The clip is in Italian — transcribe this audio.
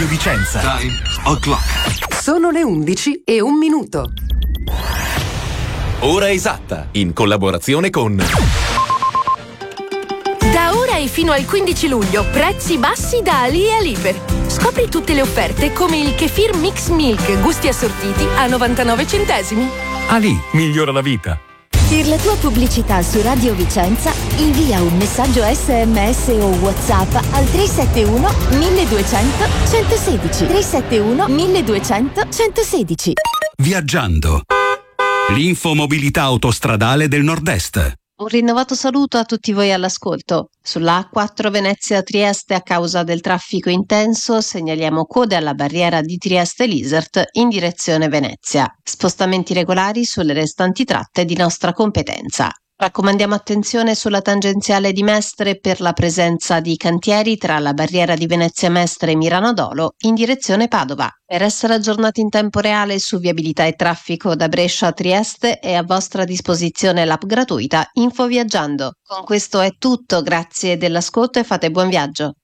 Radio Vicenza. Time o'clock. Sono le 11:01. Ora esatta, in collaborazione con... Da ora e fino al 15 luglio, prezzi bassi da Ali e Liber. Scopri tutte le offerte come il Kefir Mix Milk, gusti assortiti a 99 centesimi. Ali, migliora la vita. Per la tua pubblicità su Radio Vicenza, invia un messaggio SMS o WhatsApp al 371 1200 116. 371 1200 116. Viaggiando. L'infomobilità autostradale del Nord-Est. Un rinnovato saluto a tutti voi all'ascolto. Sulla A4 Venezia-Trieste, a causa del traffico intenso, segnaliamo code alla barriera di Trieste-Lisert in direzione Venezia. Spostamenti regolari sulle restanti tratte di nostra competenza. Raccomandiamo attenzione sulla tangenziale di Mestre per la presenza di cantieri tra la barriera di Venezia Mestre e Miranodolo in direzione Padova. Per essere aggiornati in tempo reale su viabilità e traffico da Brescia a Trieste è a vostra disposizione l'app gratuita Info Viaggiando. Con questo è tutto, grazie dell'ascolto e fate buon viaggio.